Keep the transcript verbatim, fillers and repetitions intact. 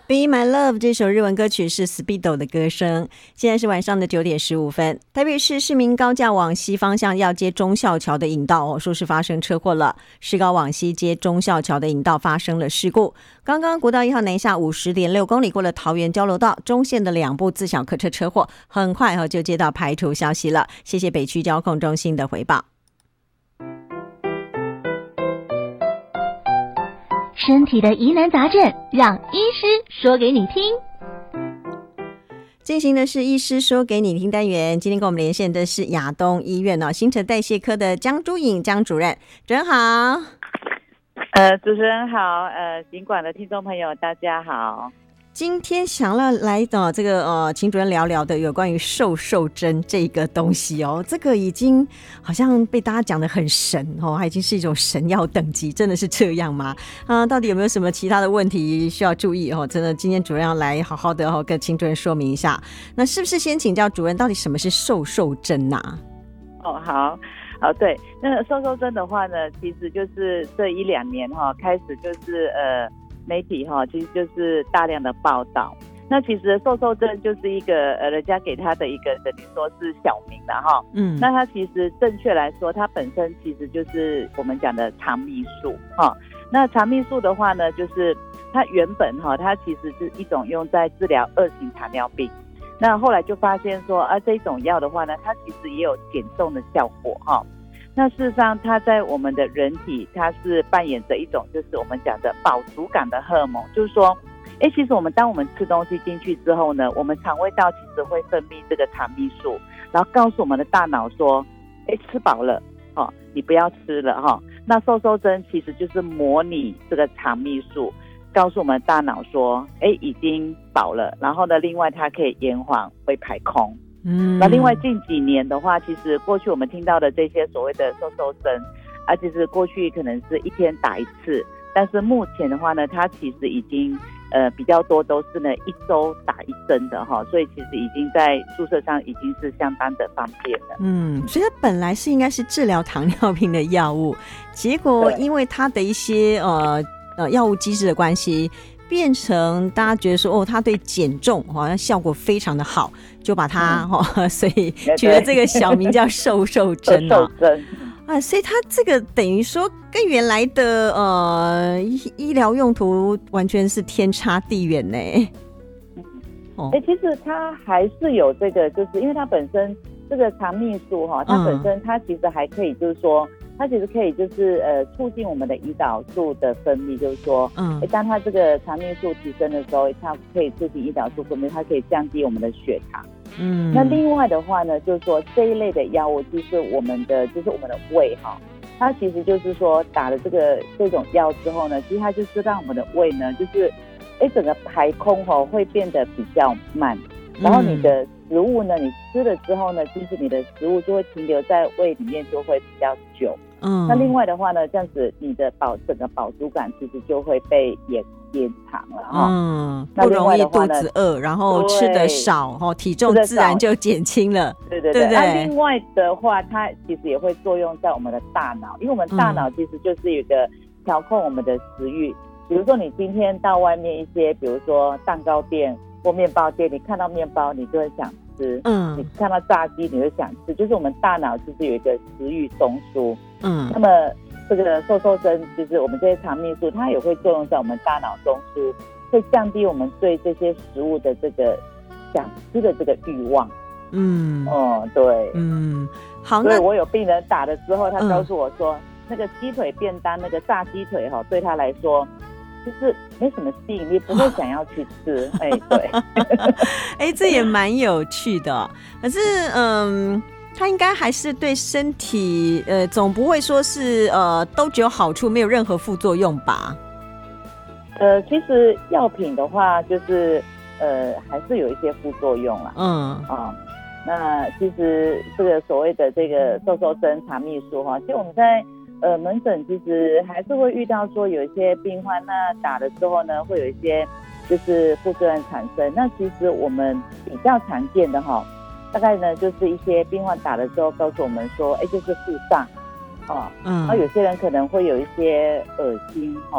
Be My Love 这首日文歌曲是 Speedo 的歌声。现在是晚上的九点十五分，台北市市民高架往西方向要接忠孝桥的引道哦，说是发生车祸了。市高往西接忠孝桥的引道发生了事故。刚刚国道一号南下五十点六公里过了桃园交流道，中线的两部自小客车车祸，很快哦就接到排除消息了。谢谢北区交控中心的回报。 身体的疑难杂症，让医师说给你听。 进行的是医师说给你听单元，今天跟我们连线的是亚东医院哦新陈代谢科的江珠颖江主任，主任好。 呃，主持人好，呃，警管的听众朋友大家好。 今天想要来的这个呃，请主任聊聊的有关于瘦瘦针这个东西哦，这个已经好像被大家讲得很神哦，它已经是一种神药等级，真的是这样吗？啊、呃，到底有没有什么其他的问题需要注意哦？真的，今天主任要来好好的哦，跟请主任说明一下。那是不是先请教主任，到底什么是瘦瘦针啊？ 哦，好。哦，对，那个瘦瘦针的话呢，其实就是这一两年哈、哦，开始就是呃。媒体哈，其实就是大量的报道。那其实瘦瘦针就是一个呃，人家给他的一个等于说是小名了哈。嗯，那它其实正确来说，它本身其实就是我们讲的肠泌素哈。那肠泌素的话呢，就是它原本哈，它其实是一种用在治疗二型糖尿病。那后来就发现说啊，这种药的话呢，它其实也有减重的效果哈。那事实上它在我们的人体它是扮演着一种就是我们讲的饱足感的荷尔蒙，就是说哎，其实我们当我们吃东西进去之后呢，我们肠胃道其实会分泌这个肠泌素，然后告诉我们的大脑说哎，吃饱了、哦、你不要吃了、哦、那瘦瘦针其实就是模拟这个肠泌素告诉我们大脑说哎，已经饱了，然后呢另外它可以延缓胃排空。嗯，那另外近几年的话，其实过去我们听到的这些所谓的瘦瘦针啊，其实过去可能是一天打一次，但是目前的话呢，它其实已经呃比较多都是呢一周打一针的哈，所以其实已经在注射上已经是相当的方便了。 嗯，所以它本来是应该是治疗糖尿病的药物，结果因为它的一些呃呃药物机制的关系，变成大家觉得说哦，它对减重好像效果非常的好，就把它、嗯哦、所以取了这个小名叫瘦瘦针啊。啊，所以它这个等于说跟原来的呃医医疗用途完全是天差地远呢。 哦，哎，其实它还是有这个，就是因为它本身这个肠泌素哈，它本身它其实还可以，就是说。嗯它其实可以就是呃促进我们的胰岛素的分泌，就是说，嗯，当它这个肠泌素提升的时候，它可以促进胰岛素分泌，它可以降低我们的血糖。嗯，那另外的话呢，就是说这一类的药物，其实我们的就是我们的胃哈，它其实就是说打了这个这种药之后呢，其实它就是让我们的胃呢，就是哎整个排空哈会变得比较慢，然后你的食物呢，你吃了之后呢，其实你的食物就会停留在胃里面，就会比较久。嗯，那另外的话呢，这样子你的饱整个饱足感其实就会被延延长了哈。 嗯，不容易肚子饿，然后吃得少哈，体重自然就减轻了。 对对 对, 对, 对。那另外的话，它其实也会作用在我们的大脑，因为我们大脑其实就是有一个调控我们的食欲。比如说你今天到外面一些，比如说蛋糕店或面包店，你看到面包你就会想吃，嗯，你看到炸鸡你会想吃，就是我们大脑其实有一个食欲中枢。嗯，那么这个瘦瘦针就是我们这些肠泌素，它也会作用在我们大脑中枢，会降低我们对这些食物的这个想吃的这个欲望。嗯，哦，对， 嗯，好， 所以我有病人打了之后，他告诉我说，嗯、那个鸡腿便当，那个炸鸡腿哈，对他来说。就是没什么吸引力，不会想要去吃。哎，对， 哎，这也蛮有趣的。可是，嗯，它应该还是对身体，呃，总不会说是呃都只有好处，没有任何副作用吧？ 呃，其实药品的话，就是呃还是有一些副作用啦。嗯啊、哦，那其实这个所谓的这个瘦瘦针肠泌素哈，其实我们在。呃，门诊其实还是会遇到说有一些病患，那打了之后呢，会有一些就是副作用产生。那其实我们比较常见的哈，大概呢就是一些病患打了之后告诉我们说，哎，就是腹胀，哦，嗯，然后有些人可能会有一些恶心，哦。